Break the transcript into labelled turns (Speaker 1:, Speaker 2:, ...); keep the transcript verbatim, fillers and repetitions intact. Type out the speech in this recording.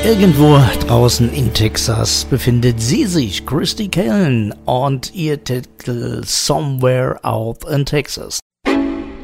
Speaker 1: Irgendwo draußen in Texas befindet sie sich, Christy Kellen, und ihr Titel Somewhere Out in Texas.